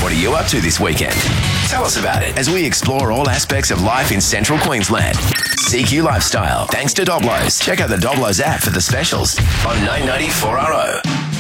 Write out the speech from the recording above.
What are you up to this weekend? Tell us about it as we explore all aspects of life in Central Queensland. CQ Lifestyle, thanks to Doblos. Check out the Doblos app for the specials on 990 4RO.